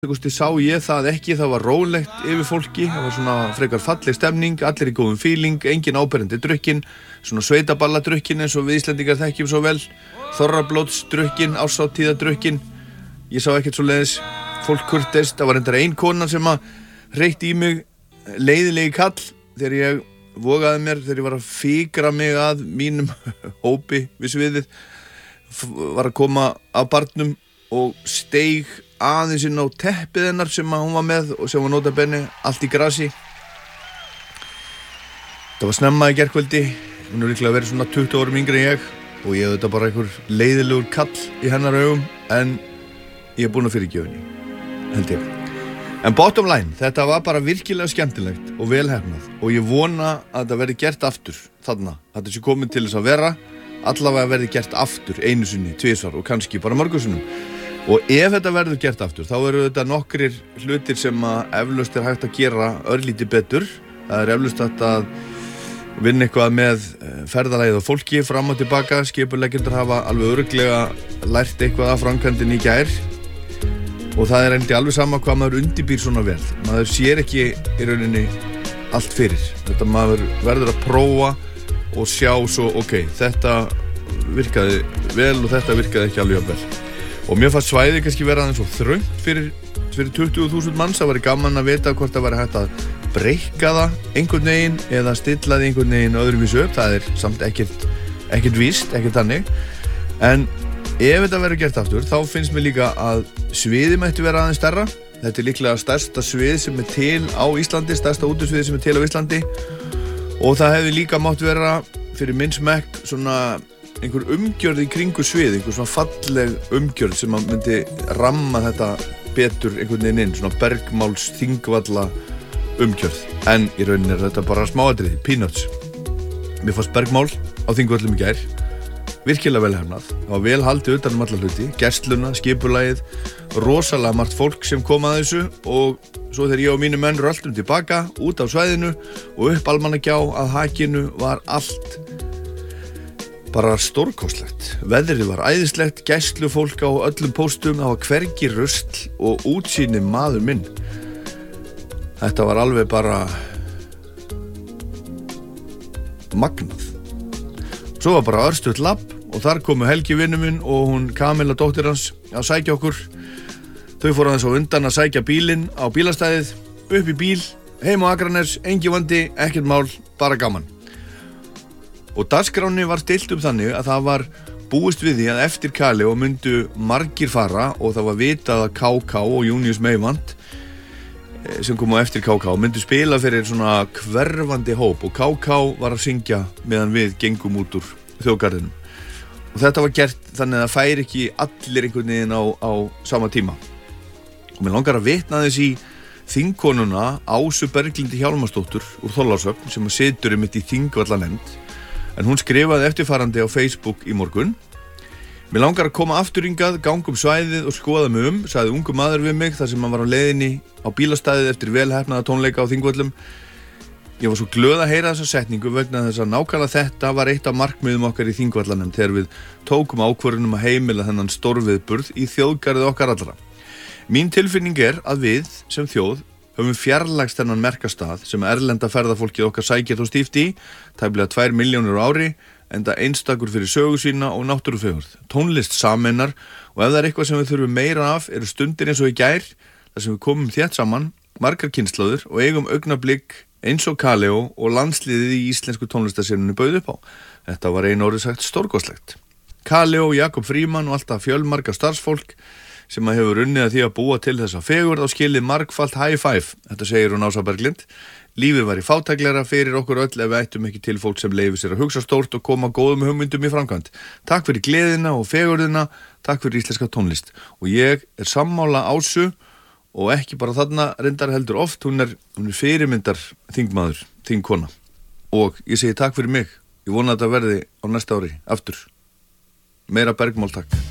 Sá ég það ekki, það var rólegt yfir fólki, það var svona frekar falleg stemning, allir í góðum feeling, engin áberandi drukkin, svona sveitaballadrukkin eins og við Íslendingar þekkjum svo vel, þorrablótsdrukkin, árshátíðadrukkin, ég sá ekkert svoleiðis, fólk kurteist, það var reyndar ein kona sem að hreytti í mig leiðilegi kall þegar ég vogaði mér, þegar ég var að fikra mig að mínum hópi við sviðið, var að koma af barnum og steig aðeins inn á teppið hennar sem hún var með og sem var nota bene allt í grasi. Það var snemma í gærkvöldi, hún er líklega verið svona 20 árum yngri en ég og ég þetta bara einhver leiðilegur kall í hennar augum en ég er búinn að fyrirgefa henni, held ég. En bottom line, þetta var bara virkilega skemmtilegt og velheppnað og ég vona að þetta verði gert aftur þarna. Þetta sé komið til þess að vera, allavega verði gert aftur einu sinni, tvisvar og kannski bara mörgum. Og ef þetta verður gert aftur, þá eru þetta nokkrir hlutir sem að eflaust er hægt að gera örlítið betur. Það er eflaust hægt að vinna eitthvað með ferðalagið og fólki fram og tilbaka. Skipuleggjendur hafa alveg örugglega lært eitthvað af framkvæmdinni í gær. Og það er einnig alveg sama hvað maður undirbýr svona vel. Maður sér ekki í rauninni allt fyrir. Þetta maður verður að prófa og sjá svo, ok, þetta virkaði vel og þetta virkaði ekki alveg vel. Og mér fannst svæðið kannski vera aðeins svo þröngt fyrir 20.000 manns. Það væri gaman að vita hvort það væri hægt að breikka það einhvern veginn eða stilla það einhvern veginn öðruvísu upp. Það er samt ekkert víst, ekkert þannig. En ef þetta verður gert aftur, þá finnst mér líka að sviðið mætti vera aðeins stærra. Þetta er líklega stærsta svið sem er til á Íslandi, stærsta útisvið sem er til á Íslandi. Og það hefði líka mátt vera fyrir minn smekk svona einhver umgjörð í kringu svið, einhver svona falleg umgjörð sem að myndi ramma þetta betur einhvern veginn inn, svona bergmáls þingvalla umgjörð. En í rauninni er þetta bara smáatriði, peanuts. Mér fannst bergmál á þingvöllum í gær, virkilega vel hefnað. Það var vel haldið utan alla hluti, gestluna, skipulagið, rosalega margt fólk sem kom að þessu og svo þegar ég og mínu menn röltum tilbaka út á svæðinu og upp Almannagjá að hakinu var allt bara stórkostlegt. Veðrið var æðislegt, gæslufólk á öllum póstum, það var hvergi rusl og útsýni maður minn. Þetta var alveg bara magnað. Svo var bara örstutt labb og þar komu Helgi vinur minn og hún Kamilla dóttir hans að sækja okkur. Þau fóru aðeins á undan að sækja bílinn á bílastæðið, upp í bíl, heim á Akranesi, engin vandi, ekkert mál, bara gaman. Og dagskránni var stillt upp þannig að það var búist við því að eftir Kali og myndu margir fara og það var vitað að KK og Június Meivand sem kom á eftir KK myndu spila fyrir svona hverfandi hóp og KK var að syngja meðan við gengum út úr þjóðgarðinum. Og þetta var gert þannig að það færi ekki allir einhvern veginn á sama tíma. Og mér langar að vitna þess í þingkonuna Ásu Berglindi Hjálmarsdóttur úr Þorlákshöfn sem situr einmitt í þingvallanefnd. En hún skrifaði eftirfarandi á Facebook í morgun. Mér langar að koma aftur hingað, ganga svæðið og skoða mig sagði ungu maður við mig þar sem hann var á leiðinni á bílastæðið eftir velheppnaða tónleika á Þingvöllum. Ég var svo glöð að heyra þessa setningu vegna þess að nákvæmlega þetta var eitt af markmiðum okkar í Þingvallanum þegar við tókum ákvörðun að heimila þennan stórviðburð í þjóðgarðið okkar allra. Mín tilfinning er að við sem þjóð höfum fjarlægst þennan merkastað sem erlenda ferðafólkið okkar sækir þó stíft í, tæplega 2 milljónir á ári, enda einstakur fyrir sögu sína og náttúrufegurð. Tónlist sameinar og ef það er eitthvað sem við þurfum meira af eru stundir eins og í gær, þar sem við komum þétt saman, margar kynslóðir og eigum augnablik eins og Kaleo og landsliðið í íslensku tónlistarsenunni bauð upp á. Þetta var einu orðið sagt stórkostlegt. Kaleo, Jakob Frímann og alltaf fjölmarga starfsfólk sem að hefur unnið að því að búa til þessa fegurð og skilið margfalt high five. Þetta segir hún Ása Berglind. Lífið væri fátæklegra fyrir okkur öll ef við ættum ekki til fólk sem leyfir sér að hugsa stórt og koma góðum hugmyndum í framkvæmd. Takk fyrir gleðina og fegurðina, takk fyrir íslenska tónlist. Og ég er sammála Ásu og ekki bara þarna reyndar heldur oft, hún er fyrirmyndar þingmaður, þingkona. Og ég segi takk fyrir mig. Ég vona að þetta verði á næsta ári aftur. Meira bergmál takk.